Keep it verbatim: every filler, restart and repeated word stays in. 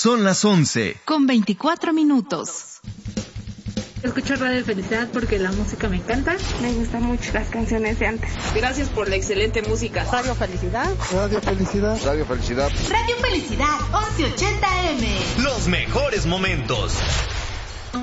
Son las once. Con veinticuatro minutos. Escucho Radio Felicidad porque la música me encanta. Me gustan mucho las canciones de antes. Gracias por la excelente música. Radio Felicidad. Radio Felicidad. Radio Felicidad. Radio Felicidad, once ochenta eme. Los mejores momentos.